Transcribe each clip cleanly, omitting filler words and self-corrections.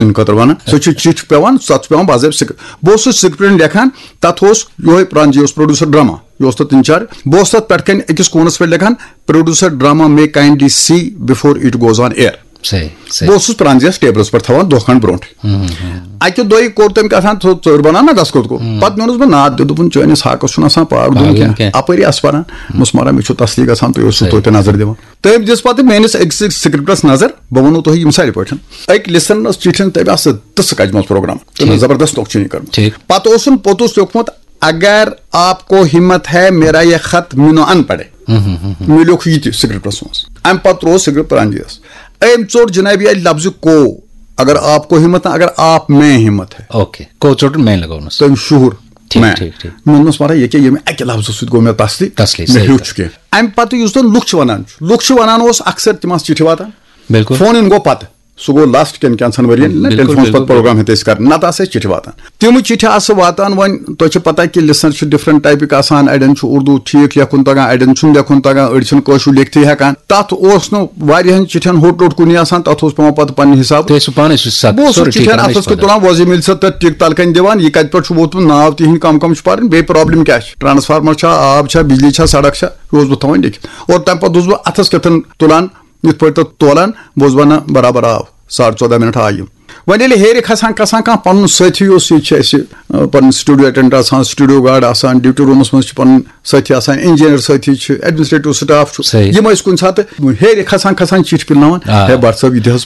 تہند خاطر ونان سو چٹھ پیوان تتھ پیوان باضابطہ بہت سکرپٹ لکھان تتھ یہ پرانجی پروڈیوسر ڈرامہ یہ تتھ انچارج بہت تتھ پہ کن أکس کونس پہ لکھان producer drama may kindly C before it goes on year بہت پرانجیس ٹیبلس پہ تھوان دہ کھنڈ برونٹ اکہ دۄیہِ کوٚر تٔمۍ کیٛاہ تھام ژٔر بنان نا دس کوٚت گوٚو پتہٕ نیونس بہٕ ناد دوٚپُن چٲنِس حقس چھُنہٕ آسان پاک دیُن کینٛہہ اپٲری آسہٕ پران بہٕ مارا مےٚ چھُ تسلی گژھان تُہۍ اوسوٕ توتہِ نظر دِوان تٔمۍ دِژ پتہٕ میٲنِس أکِس سکرپٹس نظر بہٕ ونو تۄہہِ ییٚمہِ پٲٹھۍ أکۍ لسنرس چٹھٮ۪ن تٔمۍ آسہٕ تٕژھ کجمژ پروگرام تٔمۍ زبردست توقچینی کٔرمٕژ پتہٕ اوسُن پوٚتُس لیوکھمُت اگر آپ کو ہمت ہے میرا یہ خط مینو ان پڑے مےٚ لیوکھ یہِ تہِ سکرپٹس منٛز امہِ پتہٕ تروو سکرپٹ پرانجیس أمۍ ژوٚٹ جنابی لفظ کو اگر آپ کو ہمت نہ اگر آپ میں ہمت ہے اوکے کو ژوٚٹ میں لگاونس تٔمۍ شُہُر میں مےٚ مارا یہِ کیٛاہ ییٚمہِ اکہِ لفظہٕ سۭتۍ گوٚو مےٚ تسلی مےٚ ہیوٚچھ کینٛہہ امہِ پتہٕ یُس زن لُکھ چھِ ونان اوس اکثر تِم آسہٕ چٹھِ واتان بالکل فون ان گوٚو پتہٕ سُہ گوٚو لاسٹ کٮ۪ن کینٛژھن ؤرین ٹیلیفونس پتہٕ پروگرام ہیٚتۍ أسۍ کران نتہٕ آسہٕ اَسہِ چٹھِ واتان تِم چٹھِ آسہٕ واتان وۄنۍ تۄہہِ چھِ پتہ کہِ لسنر چھِ ڈفرنٹ ٹایپٕکۍ آسان اڑٮ۪ن چھُ اردوٗ ٹھیٖک لیکھُن تگان اڑٮ۪ن چھُنہٕ لیکھُن تگان أڑۍ چھِنہٕ کٲشُر لیکھتھٕے ہٮ۪کان تتھ اوس نہٕ واریاہن چٹھٮ۪ن ہوٚٹ لوٚٹ کُنی آسان تتھ اوس پیوان پتہٕ پننہِ حسابہٕ بہٕ اوسُس چٹھٮ۪ن اتھس کٮ۪تھ تُلان وۄزٕم ییٚلہِ سۄ تتھ ٹِک تلہٕ دِوان یہِ کتہِ پٮ۪ٹھ چھُ ووتمُت ناو تِہنٛدۍ کم کم چھِ پرٕنۍ بیٚیہِ پرابلم کیاہ چھِ ٹرانسفارمر چھا آب چھا بجلی چھا سڑک چھا یہِ اوسُس بہٕ تھاوان لیکھِتھ اور تمہِ پتہٕ اوسُس بہٕ اتھس کٮ۪تھ تُلان یِتھ پٲٹھۍ تتھ تولان بہٕ اوسُس ونان برابر آو 14.5 منٹ آیہِ وۄنۍ ییٚلہِ ہیرِ کھسان کانٛہہ پنُن سٲتھی اوس ییٚتہِ چھِ اَسہِ پنُن سٹوڈیو اٹینڈنٹ آسان سٹوڈیو گاڈ آسان ڈیوٹی روٗمس منٛز چھِ پنُن سٲتھی آسان انجیٖنر سٲتھی چھِ ایڈمنسٹریٹو سٹاف چھُ یِم ٲسۍ کُنہِ ساتہٕ ہیرِ کھسان چِٹھۍ پِلناوان ہے بٹ صٲب یہِ تہِ حظ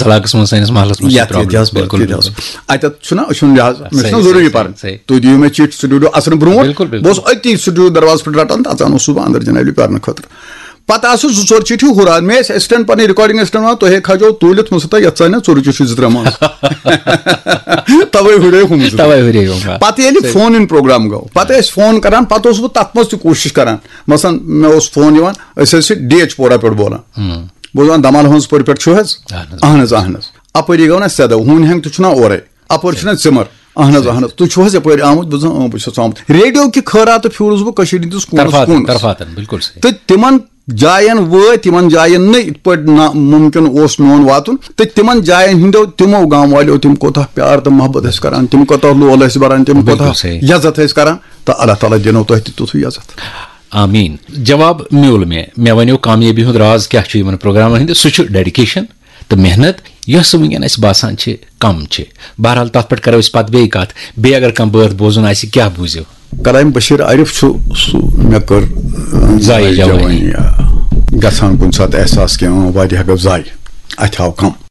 اتٮ۪تھ چھُنہ أچھُن لحاظ مےٚ چھُنہ ضروٗری پرٕنۍ تُہۍ دِیِو مےٚ چِٹھۍ سٹوڈیو اژنہٕ برونٛٹھ بہٕ اوسُس أتی سٹوڈیو دروازس پٮ۪ٹھ رٹان تہٕ اژان اوسُس بہٕ اندر جنابی پرنہٕ خٲطرٕ پتہٕ آسہٕ 2-4 چِٹھِ ہُران مےٚ ٲسۍ اسسٹنٹ پنٕنۍ رِکاڈِنگ اسسٹنٹ ونان تُہۍ کھٲجو تُلِتھ مےٚ دوٚپ یتھ ژاے 4 چِٹھِ 2-3 منٛز توے ہُریو پتہٕ ییٚلہِ فون اِن پروگرام گوٚو پتہٕ ٲسۍ فون کران پتہٕ اوسُس بہٕ تتھ منٛز تہِ کوٗشش کران مثلاً مےٚ اوس فون یِوان أسۍ ٲسۍ ڈی ایچ پورہ پٮ۪ٹھ بولان بہٕ اوسُس دپان دمال ہٲنٛز پورِ پٮ۪ٹھ چھُو حظ اہن حظ اپٲری گوٚو نا سیدو ہوٗنۍ ہٮ۪نٛگ تہِ چھُنہ اورے اپٲرۍ چھُنہ ژِمر اہن حظ تُہۍ چھِو حظ یپٲرۍ آمُت بہٕ زن بہٕ چھُس آمُت ریڈیو کہِ خٲراتہٕ پھیوٗرُس بہٕ کٔشیٖرِ ہٕنٛدِس کوٗنس تہٕ تِمن جاین وٲتۍ تِمن جاین نہٕ یِتھ پٲٹھۍ مُمکِن اوس میون واتُن تہٕ تِمن جاین ہٕنٛدیو تِمو گام والیو تِم کوتاہ پیار تہٕ محبت ٲسۍ کران تِم کوتاہ لول ٲسۍ بران تِم کوتاہ عزت ٲسۍ کران تہٕ اللہ تعالیٰ دِنو تۄہہِ تہِ تیُتھُے عزت آمیٖن جواب میوٗل مےٚ ونیو کامیٲبی ہُنٛد راز کیاہ چھُ یِمن پروگرامن ہٕنٛدِ سُہ چھُ ڈیڈِکیشن تہٕ محنت یۄس وٕنکیٚن اَسہِ باسان چھِ کم چھِ بہرحال تتھ پٮ۪ٹھ کرو أسۍ پتہٕ بیٚیہِ کتھ بیٚیہِ اگر کانٛہہ بٲتھ بوزُن آسہِ کیاہ بوٗزِو کلام بشیٖر عارف چھُ سُہ مےٚ کٔر زایہِ جوانی گژھان کُنہِ ساتہٕ احساس کینٛہہ واریاہ گوٚو زایہِ اتھِ آو کم